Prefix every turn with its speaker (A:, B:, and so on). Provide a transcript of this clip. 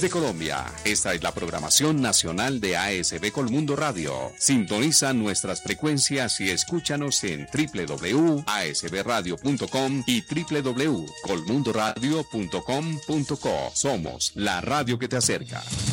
A: de Colombia. Esta es la programación nacional de ASB Colmundo Radio. Sintoniza nuestras frecuencias y escúchanos en www.asbradio.com y www.colmundoradio.com.co. Somos la radio que te acerca.